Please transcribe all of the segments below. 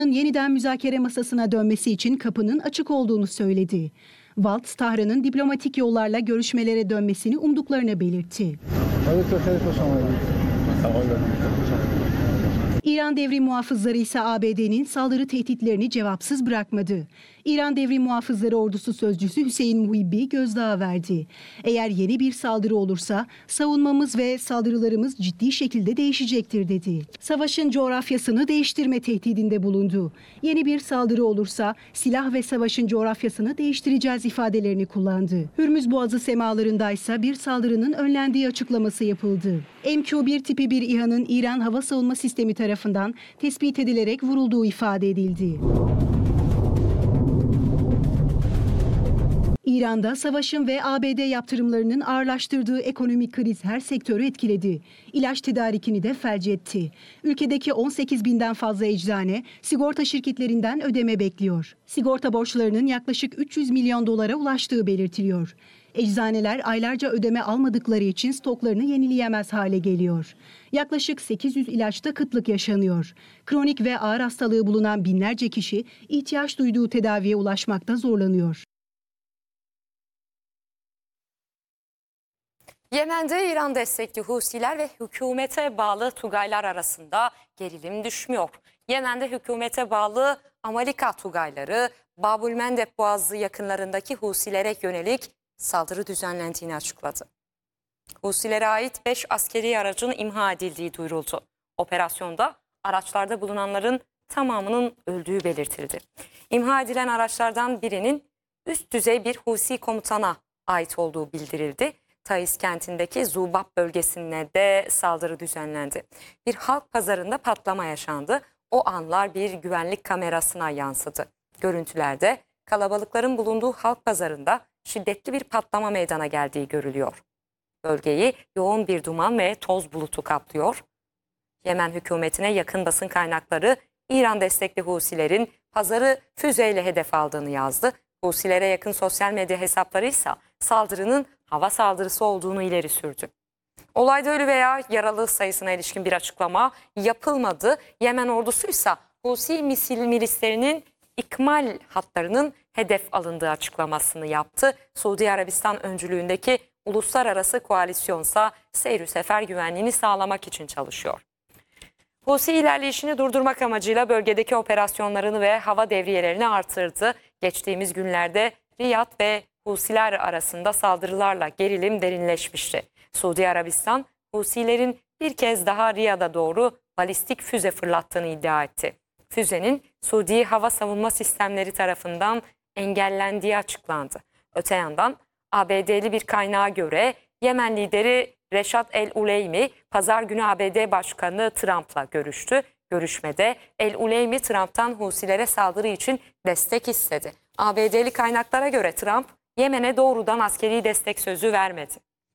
Yeniden müzakere masasına dönmesi için kapının açık olduğunu söyledi. Waltz, Tahran'ın diplomatik yollarla görüşmelere dönmesini umduklarını belirtti. İran Devrim Muhafızları ise ABD'nin saldırı tehditlerini cevapsız bırakmadı. İran Devrim Muhafızları Ordusu Sözcüsü Hüseyin Muhibbi gözdağı verdi. Eğer yeni bir saldırı olursa savunmamız ve saldırılarımız ciddi şekilde değişecektir dedi. Savaşın coğrafyasını değiştirme tehdidinde bulundu. Yeni bir saldırı olursa silah ve savaşın coğrafyasını değiştireceğiz ifadelerini kullandı. Hürmüz Boğazı semalarındaysa bir saldırının önlendiği açıklaması yapıldı. MQ-1 tipi bir İHA'nın İran hava savunma sistemi tarafından tespit edilerek vurulduğu ifade edildi. İran'da savaşın ve ABD yaptırımlarının ağırlaştırdığı ekonomik kriz her sektörü etkiledi. İlaç tedarikini de felç etti. Ülkedeki 18 binden fazla eczane sigorta şirketlerinden ödeme bekliyor. Sigorta borçlarının yaklaşık 300 milyon dolara ulaştığı belirtiliyor. Eczaneler aylarca ödeme almadıkları için stoklarını yenileyemez hale geliyor. Yaklaşık 800 ilaçta kıtlık yaşanıyor. Kronik ve ağır hastalığı bulunan binlerce kişi ihtiyaç duyduğu tedaviye ulaşmakta zorlanıyor. Yemen'de İran destekli Husiler ve hükümete bağlı Tugaylar arasında gerilim düşmüyor. Yemen'de hükümete bağlı Amalika Tugayları Babülmendeb Boğazı yakınlarındaki Husilere yönelik saldırı düzenlendiğini açıkladı. Husilere ait 5 askeri aracın imha edildiği duyuruldu. Operasyonda araçlarda bulunanların tamamının öldüğü belirtildi. İmha edilen araçlardan birinin üst düzey bir Husi komutana ait olduğu bildirildi. Taiz kentindeki Zubab bölgesine de saldırı düzenlendi. Bir halk pazarında patlama yaşandı. O anlar bir güvenlik kamerasına yansıdı. Görüntülerde kalabalıkların bulunduğu halk pazarında şiddetli bir patlama meydana geldiği görülüyor. Bölgeyi yoğun bir duman ve toz bulutu kaplıyor. Yemen hükümetine yakın basın kaynakları İran destekli Husilerin pazarı füzeyle hedef aldığını yazdı. Husilere yakın sosyal medya hesapları ise saldırının hava saldırısı olduğunu ileri sürdü. Olayda ölü veya yaralı sayısına ilişkin bir açıklama yapılmadı. Yemen ordusu ise Husi milislerinin ikmal hatlarının hedef alındığı açıklamasını yaptı. Suudi Arabistan öncülüğündeki uluslararası koalisyonsa seyir sefer güvenliğini sağlamak için çalışıyor. Husi ilerleyişini durdurmak amacıyla bölgedeki operasyonlarını ve hava devriyelerini artırdı. Geçtiğimiz günlerde Riyad ve Husiler arasında saldırılarla gerilim derinleşmişti. Suudi Arabistan, Husilerin bir kez daha Riyad'a doğru balistik füze fırlattığını iddia etti. Füzenin Suudi hava savunma sistemleri tarafından engellendiği açıklandı. Öte yandan ABD'li bir kaynağa göre Yemen lideri Reşat El-Uleymi pazar günü ABD Başkanı Trump'la görüştü. Görüşmede El-Uleymi Trump'tan Husilere saldırı için destek istedi. ABD'li kaynaklara göre Trump Yemen'e doğrudan askeri destek sözü vermedi.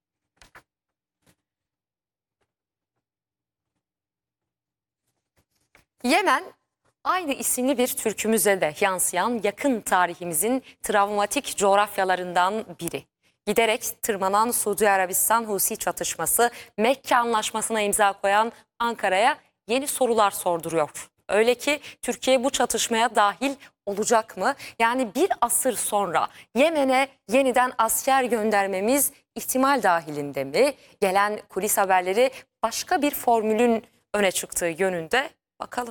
Yemen, aynı isimli bir türkümüze de yansıyan yakın tarihimizin travmatik coğrafyalarından biri. Giderek tırmanan Suudi Arabistan Husi çatışması, Mekke Anlaşması'na imza koyan Ankara'ya yeni sorular sorduruyor. Öyle ki Türkiye bu çatışmaya dahil olacak mı? Yani bir asır sonra Yemen'e yeniden asker göndermemiz ihtimal dahilinde mi? Gelen kulis haberleri başka bir formülün öne çıktığı yönünde. Bakalım.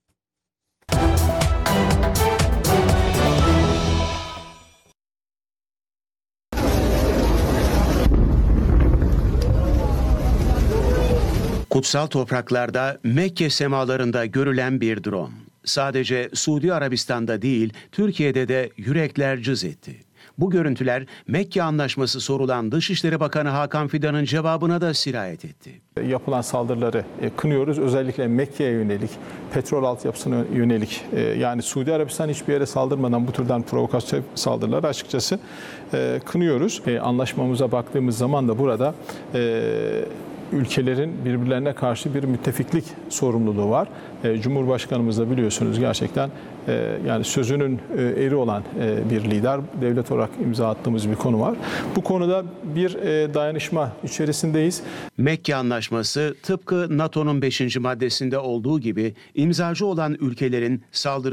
Kutsal topraklarda Mekke semalarında görülen bir drone. Sadece Suudi Arabistan'da değil, Türkiye'de de yürekler cız etti. Bu görüntüler Mekke Anlaşması sorulan Dışişleri Bakanı Hakan Fidan'ın cevabına da sirayet etti. Yapılan saldırıları kınıyoruz. Özellikle Mekke'ye yönelik, petrol altyapısına yönelik, yani Suudi Arabistan hiçbir yere saldırmadan bu türden provokasyon saldırıları açıkçası kınıyoruz. Anlaşmamıza baktığımız zaman da burada ülkelerin birbirlerine karşı bir müttefiklik sorumluluğu var. Cumhurbaşkanımız da biliyorsunuz gerçekten yani sözünün eri olan bir lider. Devlet olarak imza attığımız bir konu var. Bu konuda bir dayanışma içerisindeyiz. Mekke Anlaşması tıpkı NATO'nun 5. maddesinde olduğu gibi imzacı olan ülkelerin saldırı